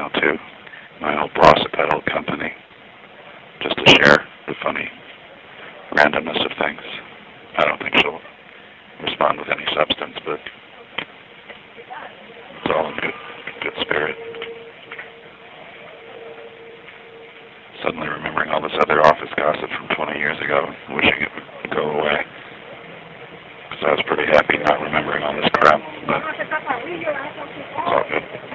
email to my old boss at that old company just to share the funny randomness of things. I don't think she'll respond with any substance, but it's all in good spirit. Suddenly remembering all this other office gossip from 20 years ago, wishing it would go away. Because I was pretty happy not remembering all this crap, but it's all good.